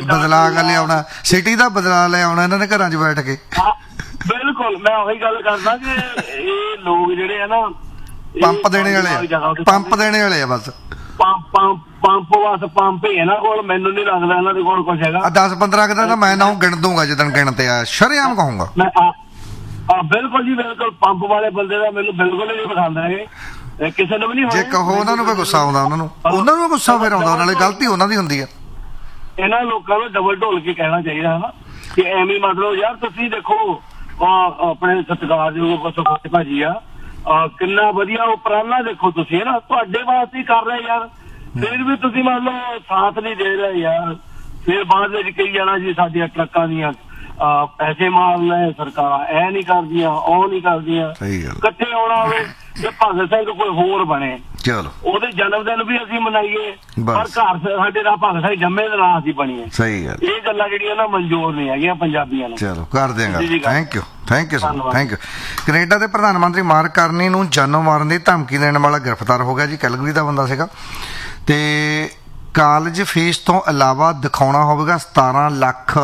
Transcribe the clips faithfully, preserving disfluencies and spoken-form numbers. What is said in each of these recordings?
ਬਦਲਾ ਕੇ ਲਿਆਉਣਾ, ਸਿਟੀ ਦਾ ਬਦਲਾ ਲੈ ਆਉਣਾ ਇਹਨਾਂ ਨੇ ਘਰਾਂ 'ਚ ਬੈਠ ਕੇ। ਬਿਲਕੁਲ, ਮੈਂ ਉਹੀ ਗੱਲ ਕਰਦਾ ਕਿ ਇਹ ਲੋਕ ਜਿਹੜੇ ਆ ਨਾ ਪੰਪ ਦੇਣੇ ਵਾਲੇ ਆ, ਪੰਪ ਦੇਣੇ ਵਾਲੇ ਆ ਬਸ। ਪੰਪ ਪੰਪ ਪੰਪ ਬਸ ਪੰਪ ਹੀ ਇਹਨਾਂ ਕੋਲ। ਮੈਨੂੰ ਨਹੀਂ ਲੱਗਦਾ ਇਹਨਾਂ ਦੇ ਕੋਲ ਕੁਛ ਹੈਗਾ। ਦਸ ਪੰਦਰਾਂ ਕੁ ਦਿਨ ਤਾਂ ਮੈਂ ਨਾ ਗਿਣ ਦੂੰਗਾ ਜਿੱਦਣ ਗਿਣ ਤੇ ਆ, ਸ਼ਰੇਆਮ ਕਹੂੰਗਾ ਮੈਂ। ਹਾਂ ਬਿਲਕੁਲ ਜੀ ਬਿਲਕੁਲ, ਪੰਪ ਵਾਲੇ ਬੰਦੇ ਦਾ ਮੈਨੂੰ ਬਿਲਕੁਲ ਹੀ ਨਹੀਂ ਪਸੰਦ ਹੈਗੇ ਕਿਸੇ ਨੂੰ ਵੀ ਨਹੀਂ। ਜੇ ਕਹੋ ਉਹਨਾਂ ਨੂੰ ਕੋਈ ਗੁੱਸਾ ਆਉਂਦਾ, ਉਹਨਾਂ ਨੂੰ ਉਹਨਾਂ ਨੂੰ ਗੁੱਸਾ ਫਿਰ ਆਉਂਦਾ, ਨਾਲੇ ਗਲਤੀ ਉਹਨਾਂ ਦੀ ਹੁੰਦੀ ਆ। ਇਹਨਾਂ ਲੋਕਾਂ ਨੂੰ ਡਬਲ ਢੋਲ ਕੇ ਕਹਿਣਾ ਚਾਹੀਦਾ ਹੈ ਨਾ ਕਿ ਐਵੇਂ ਮਤਲਬ ਯਾਰ ਤੁਸੀਂ ਦੇਖੋ ਆਪਣੇ ਸਤਿਕਾਰਯੋਗ ਸੁਖਵੰਤ ਭਾਜੀ ਆ, ਕਿੰਨਾ ਵਧੀਆ ਉਪਰਾਲਾ ਦੇਖੋ ਤੁਸੀਂ ਹੈ ਨਾ, ਤੁਹਾਡੇ ਵਾਸਤੇ ਹੀ ਕਰ ਰਹੇ ਯਾਰ, ਫਿਰ ਵੀ ਤੁਸੀਂ ਮੰਨ ਲਓ ਸਾਥ ਨਹੀਂ ਦੇ ਰਹੇ ਯਾਰ। ਫਿਰ ਬਾਅਦ ਵਿੱਚ ਕਹੀ ਜਾਣਾ ਜੀ ਸਾਡੀਆਂ ਟਰੱਕਾਂ ਦੀਆਂ ਪੈਸੇ ਮਾਰ ਲੈ ਸਰਕਾਰਾਂ, ਇਹ ਨਹੀਂ ਕਰਦੀਆਂ ਉਹ ਨਹੀਂ ਕਰਦੀਆਂ। ਇਕੱਠੇ ਆਉਣਾ ਹੋਵੇ ਤੇ ਭਗਤ ਸਿੰਘ ਕੋਈ ਹੋਰ ਬਣੇ, ਚਲੋ ਉਹਦੇ ਜਨਮ ਦਿਨ ਵੀ ਅਸੀਂ ਮਨਾਈਏ, ਪਰ ਘਰ ਸਾਡੇ ਦਾ ਭਗਤ ਸਿੰਘ ਜੰਮੇ ਦੇ ਨਾਂ ਅਸੀਂ ਬਣੀਏ। ਸਹੀ ਗੱਲ, ਇਹ ਗੱਲਾਂ ਜਿਹੜੀਆਂ ਨਾ ਮਨਜ਼ੂਰ ਨਹੀਂ ਹੈਗੀਆਂ ਪੰਜਾਬੀਆਂ ਨੂੰ। ਚਲੋ ਕਰ ਦਿਆਂਗਾ। Thank you thank you sir, thank you. Canada ਦੇ ਪ੍ਰਧਾਨ ਮੰਤਰੀ ਮਾਰਕ ਕਾਰਨੀ ਨੂੰ ਜਾਨੋਂ ਮਾਰਨ ਦੀ ਧਮਕੀ ਦੇਣ ਵਾਲਾ ਗ੍ਰਿਫਤਾਰ ਹੋ ਗਿਆ ਜੀ। ਕੈਲਗਰੀ ਦਾ ਬੰਦਾ ਸੀਗਾ ਤੇ ਕਾਲਜ ਫੀਸ ਤੋਂ ਇਲਾਵਾ ਦਿਖਾਉਣਾ ਹੋਵੇਗਾ ਸਤਾਰਾਂ ਲੱਖ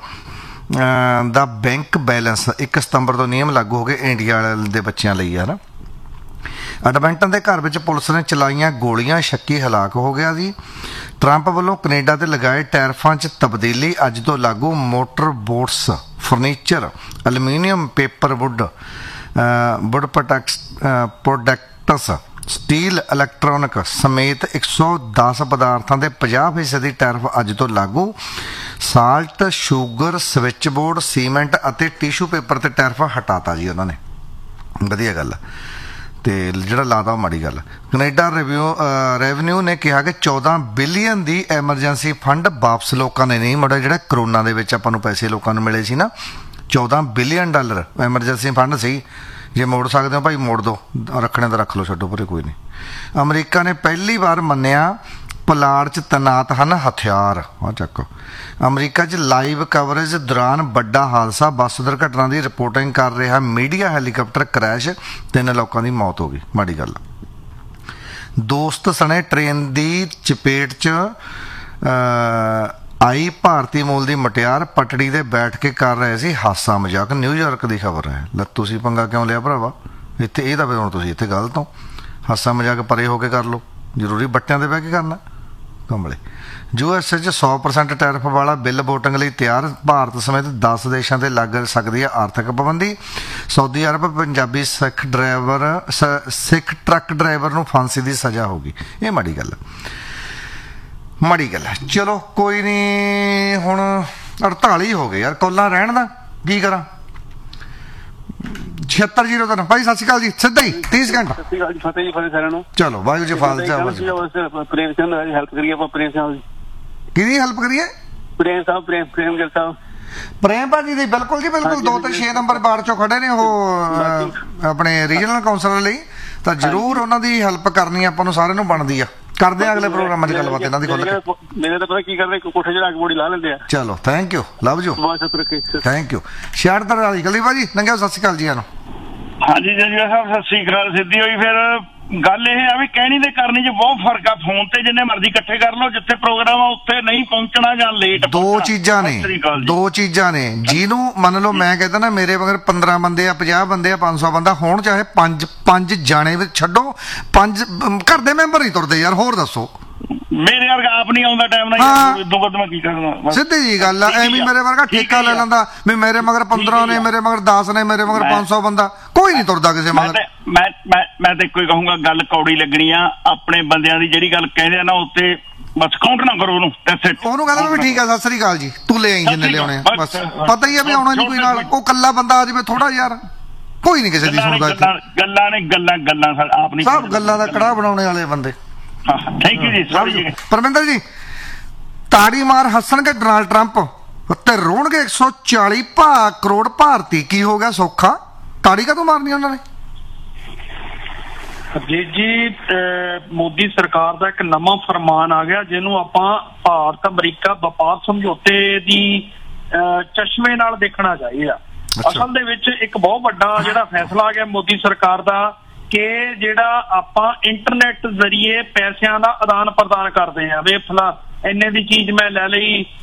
ਦਾ ਬੈਂਕ ਬੈਲੈਂਸ। ਇੱਕ ਸਤੰਬਰ ਤੋਂ ਨਿਯਮ ਲਾਗੂ ਹੋ ਗਏ ਇੰਡੀਆ ਦੇ ਬੱਚਿਆਂ ਲਈ ਹੈ ਨਾ। ਐਡਮੰਟਨ ਦੇ ਘਰ ਵਿੱਚ ਪੁਲਿਸ ਨੇ ਚਲਾਈਆਂ ਗੋਲੀਆਂ, ਸ਼ੱਕੀ ਹਲਾਕ ਹੋ ਗਿਆ ਜੀ। ਟਰੰਪ ਵੱਲੋਂ ਕੈਨੇਡਾ ਤੇ ਲਗਾਏ ਟੈਰਿਫਾਂ 'ਚ ਤਬਦੀਲੀ ਅੱਜ ਤੋਂ ਲਾਗੂ। Motor boats, furniture, aluminium, paper wood, wood products products steel, electronic ਸਮੇਤ ਇੱਕ ਸੌ ਦਸ ਪਦਾਰਥਾਂ ਦੇ ਪੰਜਾਹ ਫੀਸਦੀ ਟੈਰਿਫ ਅੱਜ ਤੋਂ ਲਾਗੂ। Salt, sugar, switch board, cement ਅਤੇ ਟਿਸ਼ੂ ਪੇਪਰ ਤੇ ਟੈਰਿਫ ਹਟਾਤਾ ਜੀ ਉਹਨਾਂ ਨੇ। ਵਧੀਆ ਗੱਲ ਤੇ ਜਿਹੜਾ ਲਾਦਾ ਮਾੜੀ ਗੱਲ। ਕੈਨੇਡਾ ਰਿਵਿਊ ਰੈਵਨਿਊ ਨੇ ਕਿਹਾ ਕਿ ਚੌਦਾਂ ਬਿਲੀਅਨ ਦੀ ਐਮਰਜੈਂਸੀ ਫੰਡ ਵਾਪਸ ਲੋਕਾਂ ਨੇ ਨਹੀਂ ਮੁੜਿਆ। ਜਿਹੜਾ ਕਰੋਨਾ ਦੇ ਵਿੱਚ ਆਪਾਂ ਨੂੰ ਪੈਸੇ ਲੋਕਾਂ ਨੂੰ ਮਿਲੇ ਸੀ ਨਾ, ਚੌਦਾਂ ਬਿਲੀਅਨ ਡਾਲਰ ਐਮਰਜੈਂਸੀ ਫੰਡ ਸੀ। ਜੇ ਮੋੜ ਸਕਦੇ ਹੋ ਭਾਈ ਮੋੜ ਦਿਓ, ਰੱਖਣੇ ਤਾਂ ਰੱਖ ਲਓ, ਛੱਡੋ ਪਰੇ ਕੋਈ ਨਹੀਂ। ਅਮਰੀਕਾ ਨੇ ਪਹਿਲੀ ਵਾਰ ਮੰਨਿਆ ਪੁਲਾੜ 'ਚ ਤੈਨਾਤ ਹਨ ਹਥਿਆਰ। ਆਹ ਚੱਕੋ, ਅਮਰੀਕਾ 'ਚ ਲਾਈਵ ਕਵਰੇਜ ਦੌਰਾਨ ਵੱਡਾ ਹਾਦਸਾ, ਬੱਸ ਦੁਰਘਟਨਾ ਦੀ ਰਿਪੋਰਟਿੰਗ ਕਰ ਰਿਹਾ ਮੀਡੀਆ। ਹੈਲੀਕਾਪਟਰ ਕਰੈਸ਼, ਤਿੰਨ ਲੋਕਾਂ ਦੀ ਮੌਤ ਹੋ ਗਈ, ਮਾੜੀ ਗੱਲ। ਦੋਸਤ ਸਣੇ ਟ੍ਰੇਨ ਦੀ ਚਪੇਟ 'ਚ ਆਈ ਭਾਰਤੀ ਮੂਲ ਦੀ ਮੁਟਿਆਰ, ਪਟੜੀ ਤੇ ਬੈਠ ਕੇ ਕਰ ਰਹੇ ਸੀ ਹਾਸਾ ਮਜ਼ਾਕ। ਨਿਊਯਾਰਕ ਦੀ ਖਬਰ ਹੈ। ਲੈ ਤੁਸੀਂ ਪੰਗਾ ਕਿਉਂ ਲਿਆ ਭਰਾਵਾ ਇੱਥੇ? ਇਹ ਤਾਂ ਫਿਰ ਹੁਣ ਤੁਸੀਂ ਇੱਥੇ ਗਲਤ ਹੋ। ਹਾਸਾ ਮਜ਼ਾਕ ਪਰੇ ਹੋ ਕੇ ਕਰ ਲਓ, ਜ਼ਰੂਰੀ ਬੱਟਿਆਂ ਤੇ ਬਹਿ ਕੇ ਕਰਨਾ ਕਮਲੇ। ਯੂ ਐਸ ਏ 'ਚ ਸੌ ਪ੍ਰਸੈਂਟ ਟੈਰਿਫ ਵਾਲਾ ਬਿੱਲ ਵੋਟਿੰਗ ਲਈ ਤਿਆਰ। ਭਾਰਤ ਸਮੇਤ ਦਸ ਦੇਸ਼ਾਂ ਤੇ ਲੱਗ ਸਕਦੀ ਹੈ ਆਰਥਿਕ ਪਾਬੰਦੀ। ਸਾਊਦੀ ਅਰਬ ਪੰਜਾਬੀ ਸਿੱਖ ਡਰਾਈਵਰ ਸਿੱਖ ਟਰੱਕ ਡਰਾਈਵਰ ਨੂੰ ਫਾਂਸੀ ਦੀ ਸਜ਼ਾ ਹੋਗੀ। ਇਹ ਮਾੜੀ ਗੱਲ ਮਾੜੀ ਗੱਲ ਹੈ। ਚਲੋ ਕੋਈ ਨਹੀਂ, ਹੁਣ ਅੜਤਾਲੀ ਹੋ ਗਏ ਯਾਰ, ਕੋਲਾਂ ਰਹਿਣ ਦਾ ਕੀ ਕਰਾਂ। ਛਿਹੱਤਰ ਜੀਰੋ ਤਿੰਨ ਭਾਈ ਸਤਿ ਸ਼੍ਰੀ ਅਕਾਲ ਜੀ, ਸਿੱਧਾ ਹੀ ਤੀਹ ਸਕਿੰਟ। ਚਲੋ ਵਾਹਿਗੁਰੂ ਜੀ ਖਾਲਸਾ। ਪ੍ਰੇਮ ਸਿੰਘ ਦੀ ਹੈਲਪ ਕਰੀਏ ਆਪਾਂ। ਪ੍ਰੇਮ ਸਿੰਘ ਕਿਹਦੀ ਹੈਲਪ ਕਰੀਏ? ਪ੍ਰੇਮ ਸਾਹਿਬ, ਪ੍ਰੇਮ ਪ੍ਰੇਮ ਗਿੱਲ ਸਾਹਿਬ, ਪ੍ਰੇਮ ਭਾਜੀ ਦੀ। ਬਿਲਕੁਲ ਜੀ ਬਿਲਕੁਲ, ਦੋ ਤੇ ਛੇ ਨੰਬਰ ਬਾਰ ਚੋਂ ਖੜੇ ਨੇ ਉਹ ਆਪਣੇ ਰੀਜਨਲ ਕਾਉਂਸਲਰ ਲਈ, ਤਾਂ ਜ਼ਰੂਰ ਉਹਨਾਂ ਦੀ ਹੈਲਪ ਕਰਨੀ ਆਪਾਂ ਨੂੰ ਸਾਰਿਆਂ ਨੂੰ ਬਣਦੀ ਆ। ਕਰਦੇ ਆ ਅਗਲੇ ਪ੍ਰੋਗਰਾਮਾਂ 'ਚ ਗੱਲਬਾਤ ਇਹਨਾਂ ਦੀ ਖੁੱਲ ਕੇ। ਮੇਰੇ ਤਾਂ ਪਤਾ ਕੀ ਕਰਦੇ, ਕੋਠੇ ਜਿਹੜਾ ਅੱਗ ਬੋੜੀ ਲਾ ਲੈਂਦੇ ਆ। ਚਲੋ thank you, love you, thank you. ਛਿਆਹਠ ਵਾਲੀ ਗਲੀ ਭਾਜੀ ਨੰਗਿਆ, ਸਤਿ ਸ਼੍ਰੀ ਅਕਾਲ ਜੀ। ਇਹਨੂੰ ਹਾਂਜੀ ਜੱਜਾ ਸਾਹਿਬ ਸਤਿ ਸ਼੍ਰੀ ਅਕਾਲ। ਸਿੱਧੀ ਹੋਈ ਫਿਰ ਗੱਲ ਇਹ ਆ ਵੀ ਕਹਿਣੀ ਤੇ ਕਰਨੀ 'ਚ ਬਹੁਤ ਫਰਕ ਆ। ਫੋਨ ਤੇ ਜਿੰਨੇ ਮਰਜ਼ੀ ਇਕੱਠੇ ਕਰ ਲਓ, ਜਿੱਥੇ ਪ੍ਰੋਗਰਾਮ ਆ ਉੱਥੇ ਨਹੀਂ ਪਹੁੰਚਣਾ ਜਾਂ ਲੇਟ। ਦੋ ਚੀਜ਼ਾਂ ਨੇ, ਦੋ ਚੀਜ਼ਾਂ ਨੇ। ਜਿਹਨੂੰ ਮੰਨ ਲਓ ਮੈਂ ਕਹਿੰਦਾ ਨਾ ਮੇਰੇ ਮਗਰ ਪੰਦਰਾਂ ਬੰਦੇ ਆ, ਪੰਜਾਹ ਬੰਦੇ ਆ, ਪੰਜ ਸੌ ਬੰਦਾ ਹੋਣ, ਚਾਹੇ ਪੰਜ ਪੰਜ ਜਾਣੇ ਵਿੱਚ ਛੱਡੋ, ਪੰਜ ਘਰ ਦੇ ਮੈਂਬਰ ਹੀ ਤੁਰਦੇ ਯਾਰ। ਹੋਰ ਦੱਸੋ, ਮੇਰੇ ਵਰਗਾ ਆਪ ਨਹੀਂ ਆਉਂਦਾ ਟਾਈਮ ਨਾਲ, ਦੋ ਕਦਮ ਕੀ ਕਰਨਾ। ਸਿੱਧੀ ਜੀ ਗੱਲ ਆ। ਐਵੇਂ ਮੇਰੇ ਵਰਗਾ ਠੇਕਾ ਲੈ ਲੈਂਦਾ ਵੀ ਮੇਰੇ ਮਗਰ ਪੰਦਰਾਂ ਨੇ, ਮੇਰੇ ਮਗਰ ਦਸ ਨੇ, ਮੇਰੇ ਮਗਰ ਪੰਜ ਸੌ ਬੰਦਾ, ਕੋਈ ਨਹੀਂ ਤੁਰਦਾ ਕਿਸੇ ਮਗਰ। ਮੈਂ ਮੈਂ ਮੈਂ ਤੇ ਕੋਈ ਕਹੂੰਗਾ ਗੱਲ ਕੌੜੀ ਲੱਗਣੀ ਆ। ਆਪਣੇ ਬੰਦਿਆਂ ਦੀ ਜਿਹੜੀ ਗੱਲ ਕਹਿੰਦੇ ਆ ਨਾ ਉੱਤੇ ਬਸ ਕਾਊਂਟ ਨਾ ਕਰੋ ਉਹਨੂੰ। ਉਹਨੂੰ ਕਹਿੰਦਾ ਵੀ ਠੀਕ ਆ ਸਤਿ ਸ੍ਰੀ ਅਕਾਲ ਜੀ, ਤੂੰ ਲੈ ਆਈ ਜਿੰਨੇ ਲਿਆਉਣੇ ਆ, ਬਸ ਪਤਾ ਹੀ ਆ ਵੀ ਆਉਣਾ ਨਹੀਂ ਕੋਈ ਨਾਲ। ਉਹ ਕੱਲਾ ਬੰਦਾ ਆ ਜਾਵੇ ਥੋੜਾ ਯਾਰ, ਕੋਈ ਨਹੀਂ ਕਿਸੇ ਦੀ ਸੁਣਦਾ। ਗੱਲਾਂ ਨੇ ਗੱਲਾਂ ਗੱਲਾਂ ਆਪ ਨਹੀਂ, ਸਭ ਗੱਲਾਂ ਦਾ ਕੜਾਹ ਬਣਾਉਣੇ ਵਾਲੇ ਬੰਦੇ। ਥੈਂਕ ਯੂ ਜੀ। ਪਰਮਿੰਦਰ ਜੀ, ਤਾੜੀ ਮਾਰ ਹੱਸਣਗੇ ਡੋਨਾਲਡ ਟਰੰਪ ਤੇ ਰੋਣਗੇ ਇੱਕ ਸੌ ਚਾਲੀ ਕਰੋੜ ਭਾਰਤੀ। ਕੀ ਹੋ ਗਿਆ ਸੌਖਾ? ਤਾੜੀ ਕਦੋਂ ਮਾਰਨੀ ਉਹਨਾਂ ਨੇ? ਜੀ ਜੀ ਮੋਦੀ ਸਰਕਾਰ ਦਾ ਇੱਕ ਨਵਾਂ ਫਰਮਾਨ ਆ ਗਿਆ, ਜਿਹਨੂੰ ਆਪਾਂ ਭਾਰਤ ਅਮਰੀਕਾ ਵਪਾਰ ਸਮਝੌਤੇ ਦੀ ਚਸ਼ਮੇ ਨਾਲ ਦੇਖਣਾ ਚਾਹੀਦਾ। ਅਸਲ ਦੇ ਵਿੱਚ ਇੱਕ ਬਹੁਤ ਵੱਡਾ ਜਿਹੜਾ ਫੈਸਲਾ ਆ ਗਿਆ ਮੋਦੀ ਸਰਕਾਰ ਦਾ ਕਿ ਜਿਹੜਾ ਆਪਾਂ ਇੰਟਰਨੈਟ ਜ਼ਰੀਏ ਪੈਸਿਆਂ ਦਾ ਆਦਾਨ ਪ੍ਰਦਾਨ ਕਰਦੇ ਆ। ਵੇ ਫਲਾ ਇੰਨੇ ਦੀ ਚੀਜ਼ ਮੈਂ ਲੈ ਲਈ,